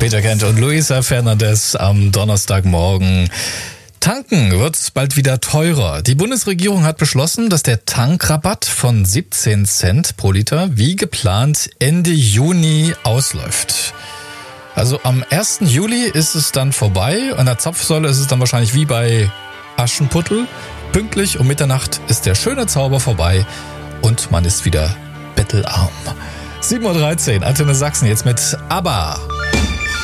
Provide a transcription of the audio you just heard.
Peter Kent und Luisa Fernandez am Donnerstagmorgen. Tanken wird bald wieder teurer. Die Bundesregierung hat beschlossen, dass der Tankrabatt von 17 Cent pro Liter wie geplant Ende Juni ausläuft. Also am 1. Juli ist es dann vorbei. An der Zapfsäule ist es dann wahrscheinlich wie bei Aschenputtel. Pünktlich um Mitternacht ist der schöne Zauber vorbei und man ist wieder bettelarm. 7.13 Uhr, Antenne Sachsen jetzt mit ABBA.